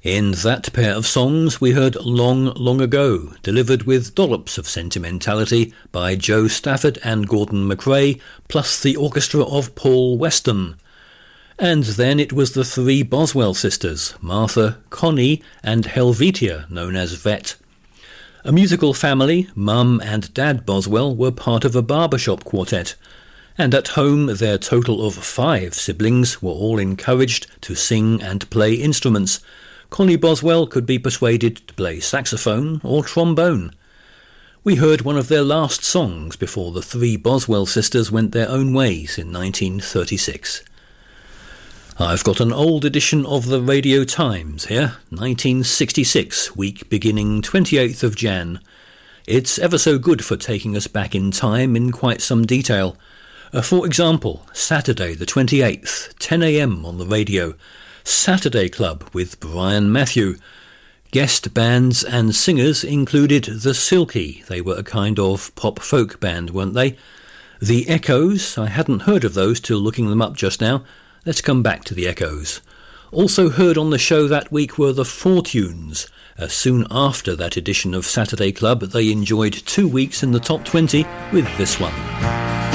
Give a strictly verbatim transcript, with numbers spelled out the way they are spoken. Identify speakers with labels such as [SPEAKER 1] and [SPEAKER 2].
[SPEAKER 1] In that pair of songs we heard Long, Long Ago, delivered with dollops of sentimentality by Joe Stafford and Gordon MacRae, plus the orchestra of Paul Weston. And then it was the three Boswell sisters, Martha, Connie and Helvetia, known as Vet. A musical family, Mum and Dad Boswell were part of a barbershop quartet, and at home their total of five siblings were all encouraged to sing and play instruments. Connie Boswell could be persuaded to play saxophone or trombone. We heard one of their last songs before the three Boswell sisters went their own ways in nineteen thirty-six. I've got an old edition of the Radio Times here, nineteen sixty-six, week beginning twenty-eighth of January. It's ever so good for taking us back in time in quite some detail. Uh, for example, Saturday the twenty-eighth, ten a m on the radio, Saturday Club with Brian Matthew. Guest bands and singers included The Silky. They were a kind of pop-folk band, weren't they? The Echoes. I hadn't heard of those till looking them up just now. Let's come back to the Echoes. Also heard on the show that week were the Fortunes. Uh, soon after that edition of Saturday Club, they enjoyed two weeks in the top twenty with this one.